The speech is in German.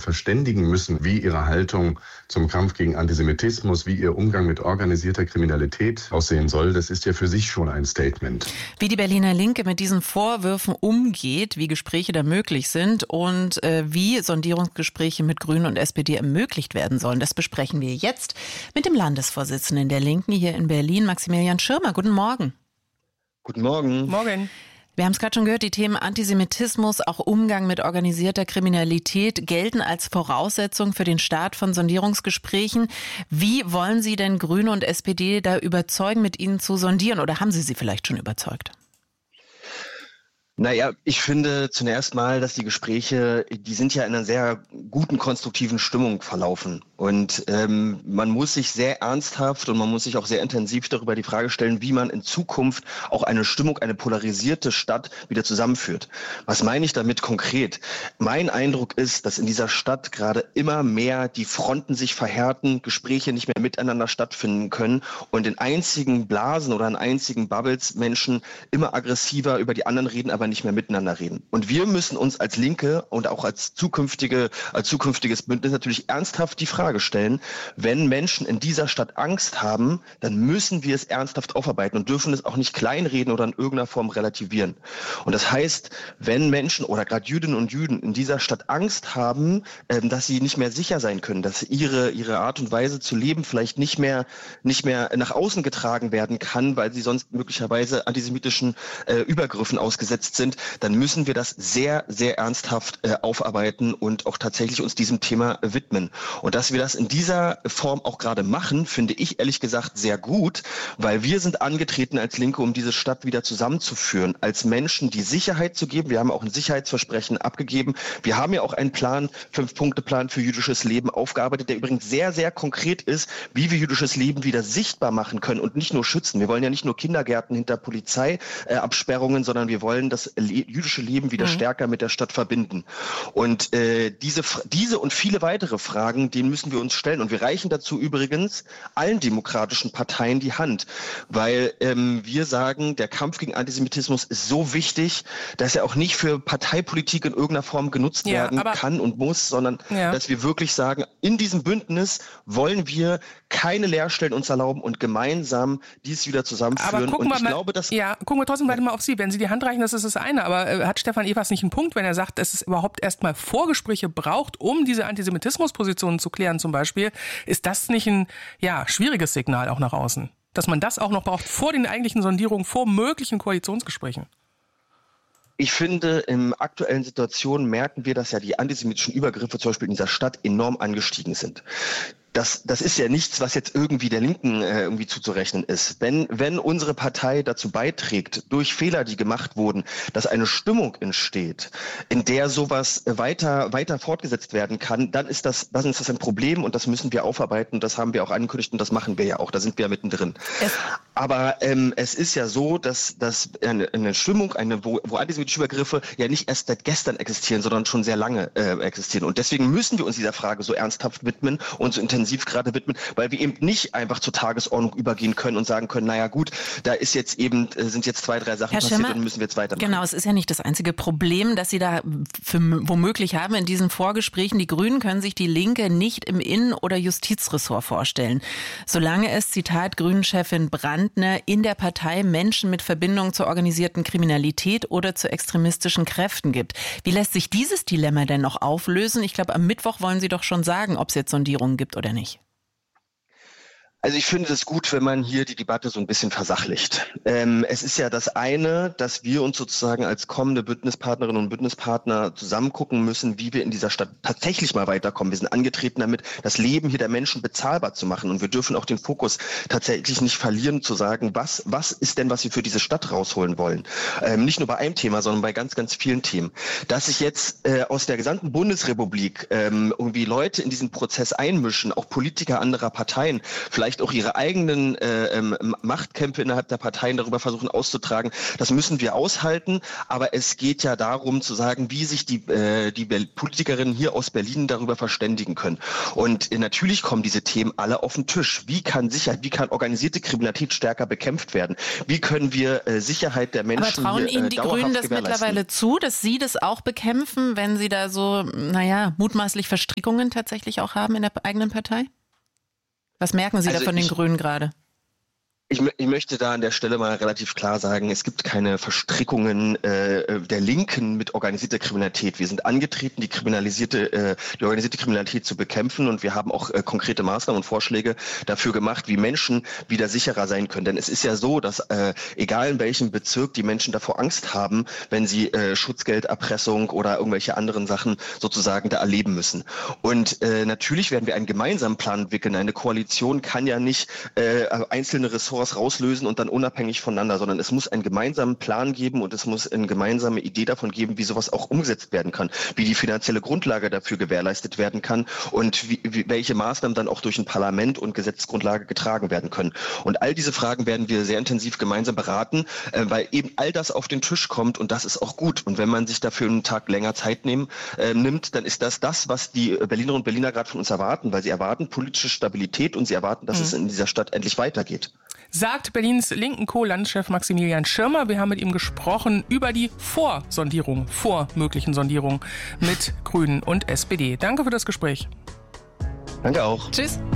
verständigen müssen, wie ihre Haltung zum Kampf gegen Antisemitismus, wie ihr Umgang mit organisierter Kriminalität aussehen soll, das ist ja für sich schon ein Statement. Wie die Berliner Linke mit diesen Vorwürfen umgeht, wie Gespräche da möglich sind und wie Sondierungsgespräche mit Grünen und SPD ermöglicht werden sollen, das besprechen wir jetzt mit dem Landesvorsitzenden der Linken hier in Berlin, Maximilian Schirmer. Guten Morgen. Guten Morgen. Morgen. Wir haben es gerade schon gehört, die Themen Antisemitismus, auch Umgang mit organisierter Kriminalität gelten als Voraussetzung für den Start von Sondierungsgesprächen. Wie wollen Sie denn Grüne und SPD da überzeugen, mit Ihnen zu sondieren? Oder haben Sie sie vielleicht schon überzeugt? Naja, ich finde zunächst mal, dass die Gespräche, die sind ja in einer sehr guten, konstruktiven Stimmung verlaufen. Und man muss sich sehr ernsthaft und man muss sich auch sehr intensiv darüber die Frage stellen, wie man in Zukunft auch eine Stimmung, eine polarisierte Stadt wieder zusammenführt. Was meine ich damit konkret? Mein Eindruck ist, dass in dieser Stadt gerade immer mehr die Fronten sich verhärten, Gespräche nicht mehr miteinander stattfinden können und in einzigen Blasen oder in einzigen Bubbles Menschen immer aggressiver über die anderen reden, aber nicht mehr miteinander reden. Und wir müssen uns als Linke und auch als zukünftiges Bündnis natürlich ernsthaft die Frage stellen, wenn Menschen in dieser Stadt Angst haben, dann müssen wir es ernsthaft aufarbeiten und dürfen es auch nicht kleinreden oder in irgendeiner Form relativieren. Und das heißt, wenn Menschen oder gerade Jüdinnen und Juden in dieser Stadt Angst haben, dass sie nicht mehr sicher sein können, dass ihre Art und Weise zu leben vielleicht nicht mehr nach außen getragen werden kann, weil sie sonst möglicherweise antisemitischen Übergriffen ausgesetzt sind, dann müssen wir das sehr, sehr ernsthaft aufarbeiten und auch tatsächlich uns diesem Thema widmen. Und dass wir das in dieser Form auch gerade machen, finde ich ehrlich gesagt sehr gut, weil wir sind angetreten als Linke, um diese Stadt wieder zusammenzuführen, als Menschen die Sicherheit zu geben. Wir haben auch ein Sicherheitsversprechen abgegeben. Wir haben ja auch einen Plan, 5-Punkte-Plan für jüdisches Leben aufgearbeitet, der übrigens sehr, sehr konkret ist, wie wir jüdisches Leben wieder sichtbar machen können und nicht nur schützen. Wir wollen ja nicht nur Kindergärten hinter Polizeiabsperrungen, sondern wir wollen das jüdische Leben wieder stärker mit der Stadt verbinden. Und diese und viele weitere Fragen, denen müssen wir uns stellen. Und wir reichen dazu übrigens allen demokratischen Parteien die Hand, weil wir sagen, der Kampf gegen Antisemitismus ist so wichtig, dass er auch nicht für Parteipolitik in irgendeiner Form genutzt werden kann und muss, sondern dass wir wirklich sagen, in diesem Bündnis wollen wir keine Leerstellen uns erlauben und gemeinsam dies wieder zusammenführen. Aber gucken wir trotzdem weiter mal auf Sie. Wenn Sie die Hand reichen, das ist das eine. Aber hat Stefan Evers nicht einen Punkt, wenn er sagt, dass es überhaupt erstmal Vorgespräche braucht, um diese Antisemitismuspositionen zu klären zum Beispiel? Ist das nicht ein schwieriges Signal auch nach außen? Dass man das auch noch braucht vor den eigentlichen Sondierungen, vor möglichen Koalitionsgesprächen? Ich finde, in aktuellen Situationen merken wir, dass ja die antisemitischen Übergriffe zum Beispiel in dieser Stadt enorm angestiegen sind. Das ist ja nichts, was jetzt irgendwie der Linken irgendwie zuzurechnen ist. Wenn unsere Partei dazu beiträgt, durch Fehler, die gemacht wurden, dass eine Stimmung entsteht, in der sowas weiter fortgesetzt werden kann, dann ist das ein Problem und das müssen wir aufarbeiten. Das haben wir auch angekündigt und das machen wir ja auch. Da sind wir ja mittendrin. Aber es ist ja so, dass eine Stimmung, wo antisemitische Übergriffe ja nicht erst seit gestern existieren, sondern schon sehr lange existieren. Und deswegen müssen wir uns dieser Frage so ernsthaft widmen und so intensiv gerade widmen, weil wir eben nicht einfach zur Tagesordnung übergehen können und sagen können, naja gut, da sind jetzt 2-3 Sachen passiert und müssen wir jetzt weitermachen. Genau, es ist ja nicht das einzige Problem, das Sie da womöglich haben in diesen Vorgesprächen. Die Grünen können sich die Linke nicht im Innen- oder Justizressort vorstellen. Solange es, Zitat Grünen-Chefin Brandner, in der Partei Menschen mit Verbindung zur organisierten Kriminalität oder zu extremistischen Kräften gibt. Wie lässt sich dieses Dilemma denn noch auflösen? Ich glaube, am Mittwoch wollen Sie doch schon sagen, ob es jetzt Sondierungen gibt oder nicht. Also ich finde es gut, wenn man hier die Debatte so ein bisschen versachlicht. Es ist ja das eine, dass wir uns sozusagen als kommende Bündnispartnerinnen und Bündnispartner zusammen gucken müssen, wie wir in dieser Stadt tatsächlich mal weiterkommen. Wir sind angetreten damit, das Leben hier der Menschen bezahlbar zu machen. Und wir dürfen auch den Fokus tatsächlich nicht verlieren, zu sagen, was ist denn, was wir für diese Stadt rausholen wollen. Nicht nur bei einem Thema, sondern bei ganz, ganz vielen Themen. Dass sich jetzt aus der gesamten Bundesrepublik irgendwie Leute in diesen Prozess einmischen, auch Politiker anderer Parteien, vielleicht vielleicht auch ihre eigenen Machtkämpfe innerhalb der Parteien darüber versuchen auszutragen. Das müssen wir aushalten, aber es geht ja darum zu sagen, wie sich die Politikerinnen hier aus Berlin darüber verständigen können. Und natürlich kommen diese Themen alle auf den Tisch. Wie kann organisierte Kriminalität stärker bekämpft werden? Wie können wir Sicherheit der Menschen aber trauen Ihnen die Grünen das mittlerweile zu, dass Sie das auch bekämpfen, wenn Sie da so, mutmaßlich Verstrickungen tatsächlich auch haben in der eigenen Partei? Was merken Sie da von den Grünen gerade? Ich möchte da an der Stelle mal relativ klar sagen, es gibt keine Verstrickungen der Linken mit organisierter Kriminalität. Wir sind angetreten, die organisierte Kriminalität zu bekämpfen, und wir haben auch konkrete Maßnahmen und Vorschläge dafür gemacht, wie Menschen wieder sicherer sein können. Denn es ist ja so, dass egal in welchem Bezirk die Menschen davor Angst haben, wenn sie Schutzgelderpressung oder irgendwelche anderen Sachen sozusagen da erleben müssen. Und natürlich werden wir einen gemeinsamen Plan entwickeln. Eine Koalition kann ja nicht einzelne Ressorts rauslösen und dann unabhängig voneinander, sondern es muss einen gemeinsamen Plan geben und es muss eine gemeinsame Idee davon geben, wie sowas auch umgesetzt werden kann, wie die finanzielle Grundlage dafür gewährleistet werden kann und welche Maßnahmen dann auch durch ein Parlament und Gesetzesgrundlage getragen werden können. Und all diese Fragen werden wir sehr intensiv gemeinsam beraten, weil eben all das auf den Tisch kommt, und das ist auch gut. Und wenn man sich dafür einen Tag länger Zeit nimmt, dann ist das, was die Berlinerinnen und Berliner gerade von uns erwarten, weil sie erwarten politische Stabilität und sie erwarten, dass es in dieser Stadt endlich weitergeht. Sagt Berlins linken Co-Landeschef Maximilian Schirmer. Wir haben mit ihm gesprochen über die vor möglichen Sondierungen mit Grünen und SPD. Danke für das Gespräch. Danke auch. Tschüss.